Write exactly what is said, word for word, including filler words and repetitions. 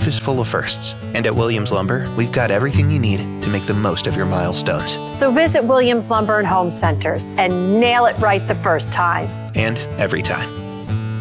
is full of firsts, and at Williams Lumber, we've got everything you need to make the most of your milestones. So visit Williams Lumber and Home Centers and nail it right the first time. And every time.